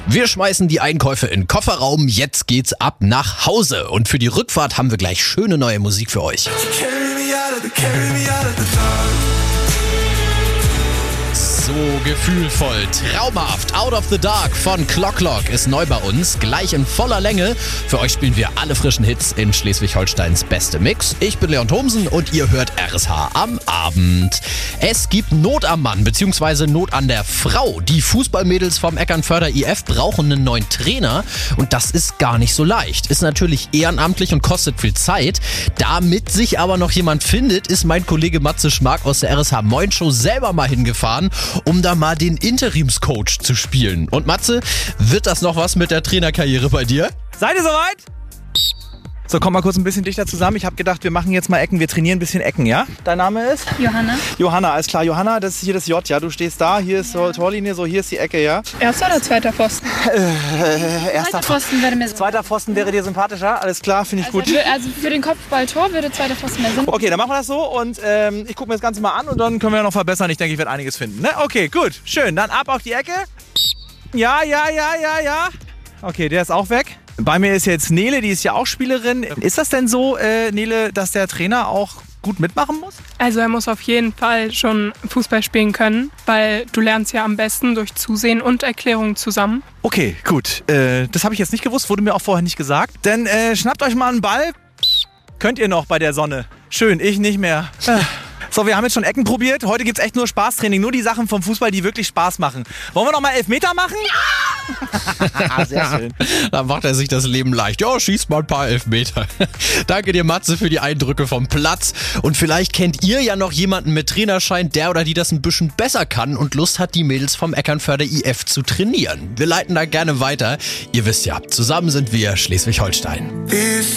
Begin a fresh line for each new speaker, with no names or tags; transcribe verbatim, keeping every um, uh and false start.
Wir schmeißen die Einkäufe in den Kofferraum, jetzt geht's ab nach Hause. Und für die Rückfahrt haben wir gleich schöne neue Musik für euch. So gefühlvoll, traumhaft. Out of the Dark von Clock Clock ist neu bei uns, gleich in voller Länge. Für euch spielen wir alle frischen Hits in Schleswig-Holsteins beste Mix. Ich bin Leon Thomsen und ihr hört R S H am Abend. Es gibt Not am Mann bzw. Not an der Frau. Die Fußballmädels vom Eckernförder I F brauchen einen neuen Trainer und das ist gar nicht so leicht. Ist natürlich ehrenamtlich und kostet viel Zeit. Damit sich aber noch jemand findet, ist mein Kollege Matze Schmark aus der R S H Moin Show selber mal hingefahren, um da mal den Interimscoach zu spielen. Und Matze, wird das noch was mit der Trainerkarriere bei dir?
Seid ihr soweit? So, komm mal kurz ein bisschen dichter zusammen. Ich habe gedacht, wir machen jetzt mal Ecken, wir trainieren ein bisschen Ecken, ja? Dein Name ist?
Johanna.
Johanna, alles klar. Johanna, das ist hier das J, ja? Du stehst da, hier ist ja. Torlinie, so hier ist die Ecke, ja?
Erster oder zweiter Pfosten?
Äh, erster
Zweiter Pfosten wäre mir so.
Zweiter Pfosten wäre dir sympathischer, alles klar, finde ich
also,
gut.
Also für den Kopfballtor würde zweiter Pfosten mehr Sinn.
Okay, dann machen wir das so und ähm, ich gucke mir das Ganze mal an und dann können wir noch verbessern. Ich denke, ich werde einiges finden, ne? Okay, gut, schön. Dann ab auf die Ecke. Ja, ja, ja, ja, ja. Okay, der ist auch weg. Bei mir ist jetzt Nele, die ist ja auch Spielerin. Ist das denn so, äh, Nele, dass der Trainer auch gut mitmachen muss?
Also er muss auf jeden Fall schon Fußball spielen können, weil du lernst ja am besten durch Zusehen und Erklärungen zusammen.
Okay, gut. Äh, das habe ich jetzt nicht gewusst, wurde mir auch vorher nicht gesagt. Dann äh, schnappt euch mal einen Ball. Könnt ihr noch bei der Sonne. Schön, ich nicht mehr. So, wir haben jetzt schon Ecken probiert. Heute gibt's echt nur Spaßtraining. Nur die Sachen vom Fußball, die wirklich Spaß machen. Wollen wir noch mal Elfmeter machen? Ja! Sehr schön.
Da macht er sich das Leben leicht. Ja, schießt mal ein paar Elfmeter. Danke dir, Matze, für die Eindrücke vom Platz. Und vielleicht kennt ihr ja noch jemanden mit Trainerschein, der oder die das ein bisschen besser kann und Lust hat, die Mädels vom Eckernförder I F zu trainieren. Wir leiten da gerne weiter. Ihr wisst ja, zusammen sind wir Schleswig-Holstein.